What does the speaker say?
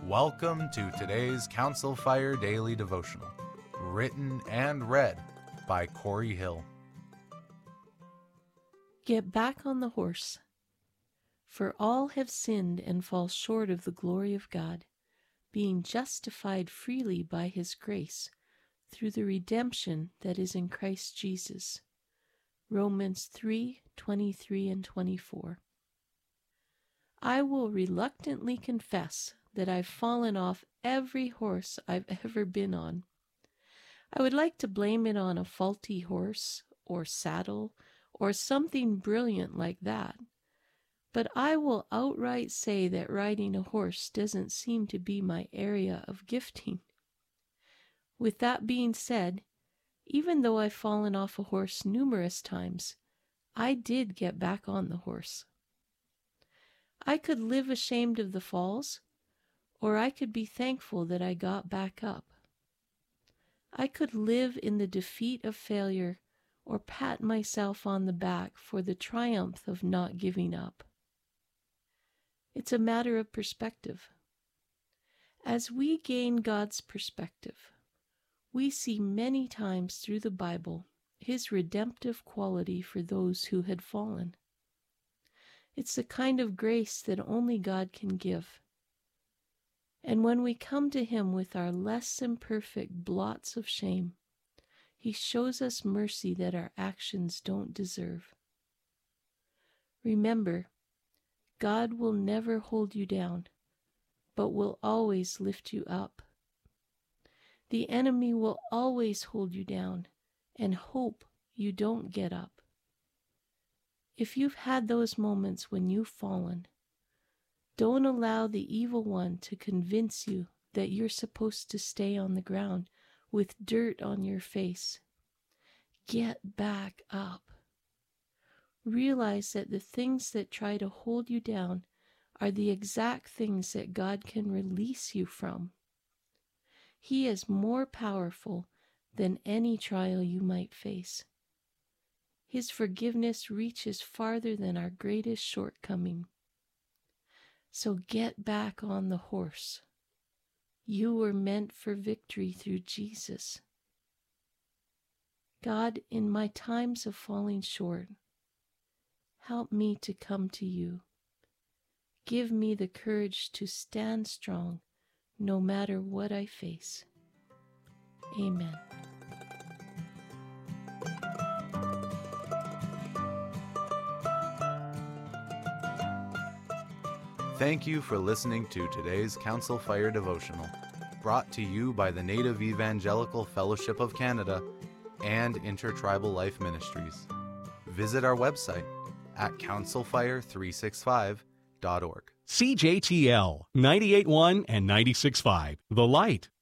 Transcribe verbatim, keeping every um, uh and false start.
Welcome to today's Council Fire Daily Devotional, written and read by Corey Hill. Get back on the horse. For all have sinned and fall short of the glory of God, being justified freely by his grace through the redemption that is in Christ Jesus. Romans three twenty-three and twenty-four. I will reluctantly confess that I've fallen off every horse I've ever been on. I would like to blame it on a faulty horse or saddle or something brilliant like that. But I will outright say that riding a horse doesn't seem to be my area of gifting. With that being said, even though I've fallen off a horse numerous times, I did get back on the horse. I could live ashamed of the falls, or I could be thankful that I got back up. I could live in the defeat of failure, or pat myself on the back for the triumph of not giving up. It's a matter of perspective. As we gain God's perspective, we see many times through the Bible his redemptive quality for those who had fallen. It's the kind of grace that only God can give. And when we come to him with our less than perfect blots of shame, he shows us mercy that our actions don't deserve. Remember, God will never hold you down, but will always lift you up. The enemy will always hold you down and hope you don't get up. If you've had those moments when you've fallen, don't allow the evil one to convince you that you're supposed to stay on the ground with dirt on your face. Get back up. Realize that the things that try to hold you down are the exact things that God can release you from. He is more powerful than any trial you might face. His forgiveness reaches farther than our greatest shortcoming. So get back on the horse. You were meant for victory through Jesus. God, in my times of falling short, help me to come to you. Give me the courage to stand strong no matter what I face. Amen. Thank you for listening to today's Council Fire Devotional, brought to you by the Native Evangelical Fellowship of Canada and Intertribal Life Ministries. Visit our website at council fire three sixty-five dot org. C J T L ninety-eight point one and ninety-six point five, The Light.